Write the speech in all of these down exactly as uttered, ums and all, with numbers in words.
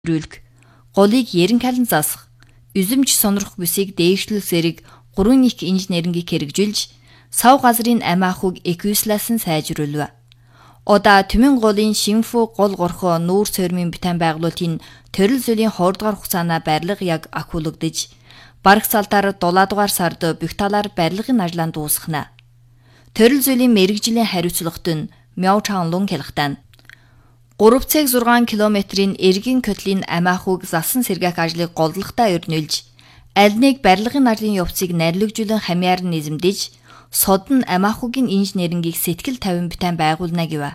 Рүүлг, голыг ерэн калан засах, üzümч сонирх бүсийг дээшлэх зэрэг гурван их инженерингийг хэрэгжүүлж, сав газрын амиахуг эквисласан сайжруулв. Одаа Түмэн голын Шинфу гол горхоо нүүр сойрмын бүтээн байгуулалтын төрөл зүйлийн хоёрдугаар хугацаанаа барилга яг ахиулагдаж, бараг салтаар дулаадугаар сард бүх талаар барилгын ажлаа дуусгана. Төрөл зүйлийн мэрэгжлийн хариуцлагт нь Мяочанлун хэлхтэн гурав цагт зургаан километрийн эргэн котлын амиахуг засан сэргээх ажлыг голдлогтой өрнүүлж, аль нэг барилгын ажлын явцыг найрлагжуулан хамяар нь эзэмдэж, содон амиахугийн инженерингийг сэтгэл тавин бүтээн байгуулна гэв.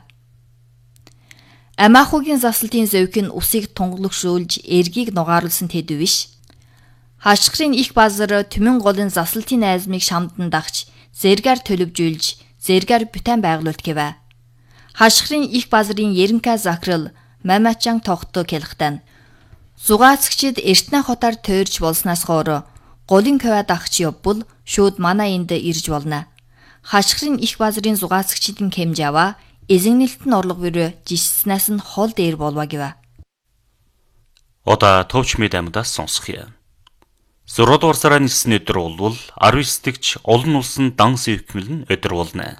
Амиахугийн засалтын зовик нь усыг тунгалагшуулж, эргийг нугааруулсан тэд биш. Хашгирын их базар Түмэн голын засалтын айзмыг шамдан дагч, зэргээр төлөвжүүлж, зэргээр бүтээн байгуулалт гэв. Хашгирын их базарын Еренка захирал Мамачан тогтоо хэлхтэн. Зугаацгчид Эртнэ хотоор тойрч болсноос хойш голын кава дагч явбал шууд манай энд ирж болно. Хашгирын их базарын зугаацгчидын хэмж аваа эзэгнэлтэн орлого бөрөө жишснаас нь хол дээр болва гэв. Одоо төвч мэд амьдаас сонсох юм. зургаадугаар сарын нэгдүгээр өдөр болвол арван дэгч олон улсын дан сэвкмэл нь өдөр болно.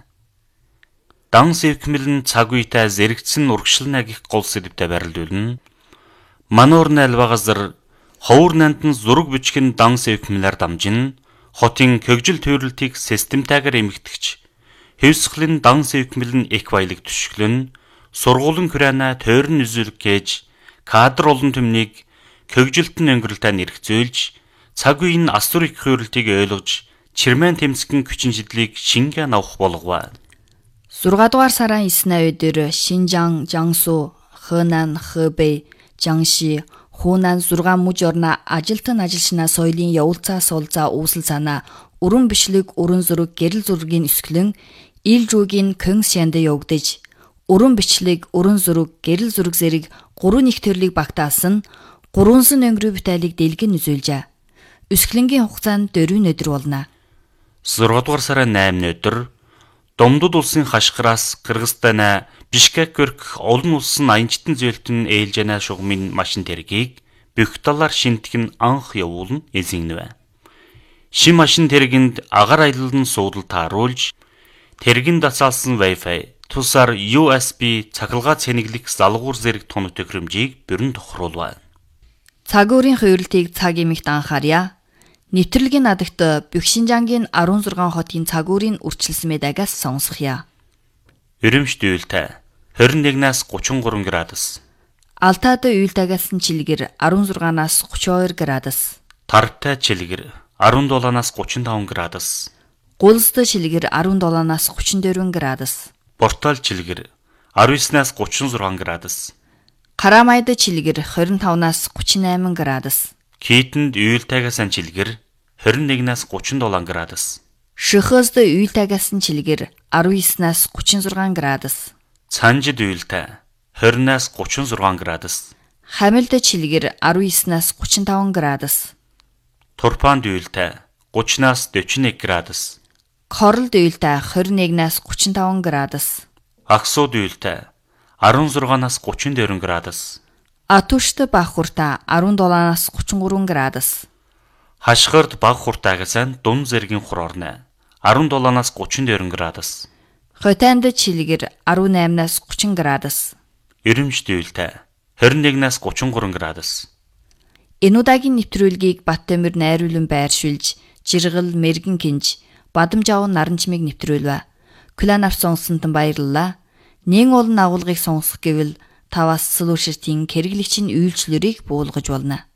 Дан сэвкмэл нь цаг үетэй зэрэгцэн урагшлна гэх гол сэдвтэй барилдуулна. Мануурны альва газар ховор нантан зураг бичгэн дан сэвкмэлээр дамжин хотын хөгжил төрөлтийг системтайгаар эмгэгдэгч хэвсглийн дан сэвкмэл нь их баялаг төшөглөн сургуулийн хураана тойрон үзүүлэх гэж кадр олон түмнийг хөгжилтэн өнгөрөлтөд нэрхцүүлж цаг үеийн асур их хөрөлтийг ойлгож чирмэн тэмцгэн хүчин шидлийг шингээ авах болгов. зургаадугаар сарын эсний өдөр Шинжаан, Жансу, Хэнан, Хэбэй, Жангши, Хунан зургаан мужи орно ажилтан ажилчнаа соёлын явуулцаа суулзаа үүсэл санаа, өрөн бичлэг, өрөн зураг, гэрэл зургийн өсгөлөн ил жуугийн Кёнгсянд явагдаж, өрөн бичлэг, өрөн зураг, гэрэл зураг зэрэг гурван их төрлийг багтаасан гурвансан өнгөрөө бүтээлийг дэлгэн үзүүлжээ. Өсгөлөнгийн хугацаанд дөрвөн өдөр болно. зургаадугаар сарын наймны өдөр Домдод улсын хашгираас Кыргызстана Бишкек görөх олон улсын аянчтан зөөлтөн ээлжэнэ шугамын машин тэргийг бүх талаар шинтгэн анх явуулна эзэгнэв. Шин машин тэргэнд агаар аялал нь суудал тааруулж, тэргэнд дацаалсан Wi-Fi, тусаар ю эс би цахилгаан цэнэглэх залгуур зэрэг тоног төхөөрөмжийг бүрэн тохируулв. Цаг өөрийн хувирлтыг цаг эмэгт анхаарья. Нэвтрэлгийн надагт бүх Шинжаангийн арван зургаан хотын цаг өөрийн үрчилсэн мэдаагаас сонсгоё. Өрөмшд уйлтай хорин нэгнээс гучин гурван градус. Алтаад уйлтаагаас нь чилгэр арван зургаанаас гучин хоёр градус. Тартай чилгэр арван долоонаас гучин таван градус. Гулсд чилгэр арван долоонаас гучин дөрвөн градус. Портал чилгэр арван эснээс гучин зургаан градус. Карамайд чилгэр хорин тавнаас гучин найман градус. Китэнд уйлтаагаас нь чилгэр хорин нэгнээс гучин долоон градус. Шөхөсд уйлтаагаас нь чилгэр арван эснээс гучин зургаан градус. Цанжид уйлтай хоринаас гучин зургаан градус. Хамилд чилгэр арван эснээс гучин таван градус. Турпанд уйлтай гучнаас дөрвөн нэг градус. Королд уйлтай хорин нэгнээс гучин таван градус. Аксууд уйлтай арван зургаанаас гучин дөрвөн градус. Атушт баг хуртаа арван долоонаас гучин гурван градус. Хашгирд баг хуртаагаас нь дун зэргийн хур орно. арван долоонаас гучин дөрвөн градус. Хотанд чилгэр арван наймнаас гучин градус. Өрөмшд уйлтай хорин нэгнээс гучин гурван градус. Энэ удаагийн нэвтрүүлгийг Баттамир найруулан байршуулж, Жиргэл Мэргэн кинж, Бадамж аав Наранчмыг нэвтрүүлвэ. Клан авч сонсонтон баярлалаа. Нэн олон агуулгыг сонсох гэвэл таваас сүлүүширтийн хэрэглэгчийн үйлчлэлийг буулгаж болно.